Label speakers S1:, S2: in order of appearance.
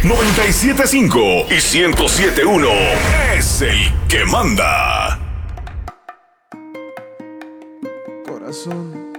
S1: 97.5 y 107.1 es el que manda.
S2: Corazón,